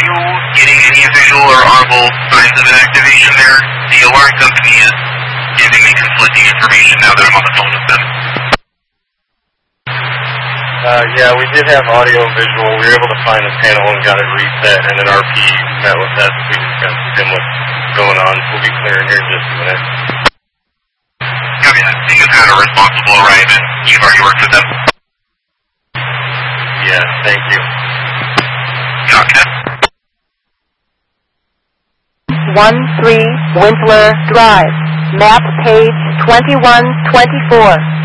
you getting any visual or audible signs of an activation there? The alarm company is giving me conflicting information now that I'm on the phone with them. Yeah, we did have audio and visual. We were able to find the panel and got it reset, and then RP met with us. We just got to see what's going on. We'll be clear here in just a minute. Copy that. So you've had a responsible arrive and you've already worked with them? Yes, thank you. Copy that. 13 Wintler Drive, map page 2124.